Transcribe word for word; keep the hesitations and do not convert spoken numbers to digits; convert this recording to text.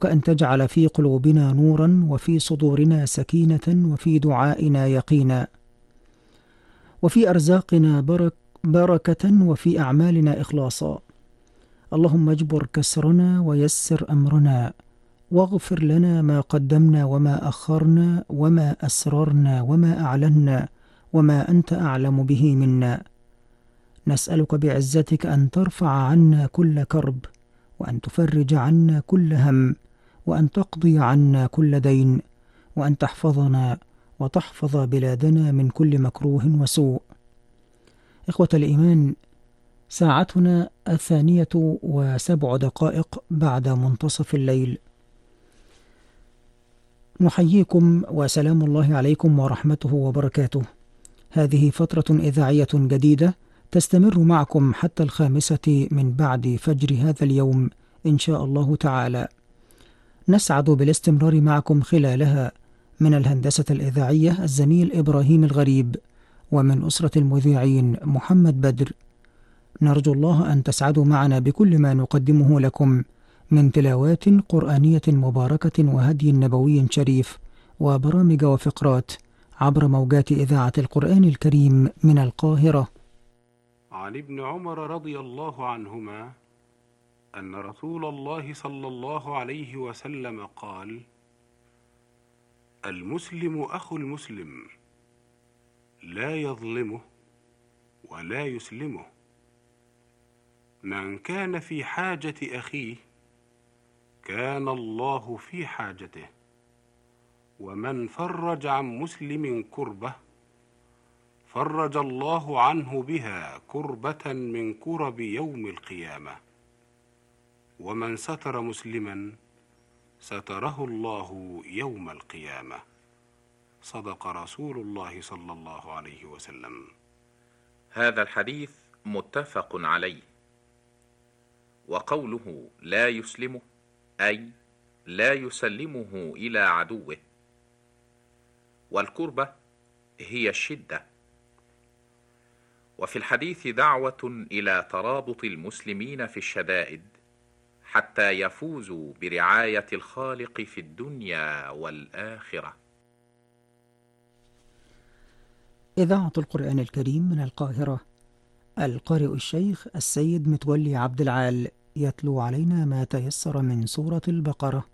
نسألك أن تجعل في قلوبنا نورا، وفي صدورنا سكينة، وفي دعائنا يقينا، وفي أرزاقنا برك بركة، وفي أعمالنا إخلاصا. اللهم اجبر كسرنا ويسر أمرنا، واغفر لنا ما قدمنا وما أخرنا وما أسررنا وما أعلنا وما أنت أعلم به منا. نسألك بعزتك أن ترفع عنا كل كرب، وأن تفرج عنا كل هم، وأن تقضي عنا كل دين، وأن تحفظنا وتحفظ بلادنا من كل مكروه وسوء. إخوة الإيمان، ساعتنا الثانية وسبع دقائق بعد منتصف الليل. نحييكم وسلام الله عليكم ورحمته وبركاته. هذه فترة إذاعية جديدة تستمر معكم حتى الخامسة من بعد فجر هذا اليوم إن شاء الله تعالى. نسعد بالاستمرار معكم خلالها من الهندسة الإذاعية الزميل إبراهيم الغريب، ومن أسرة المذيعين محمد بدر. نرجو الله أن تسعدوا معنا بكل ما نقدمه لكم من تلاوات قرآنية مباركة وهدي نبوي شريف وبرامج وفقرات عبر موجات إذاعة القرآن الكريم من القاهرة. عن ابن عمر رضي الله عنهما أن رسول الله صلى الله عليه وسلم قال: المسلم أخو المسلم، لا يظلمه ولا يسلمه. من كان في حاجة أخيه كان الله في حاجته، ومن فرج عن مسلم كربة فرج الله عنه بها كربة من كرب يوم القيامة، ومن ستر مسلما ستره الله يوم القيامة. صدق رسول الله صلى الله عليه وسلم. هذا الحديث متفق عليه. وقوله لا يسلمه أي لا يسلمه إلى عدوه. والكربة هي الشدة. وفي الحديث دعوة إلى ترابط المسلمين في الشدائد حتى يفوزوا برعاية الخالق في الدنيا والآخرة. إذاعة القرآن الكريم من القاهرة. القارئ الشيخ السيد متولي عبد العال يتلو علينا ما تيسر من سورة البقرة.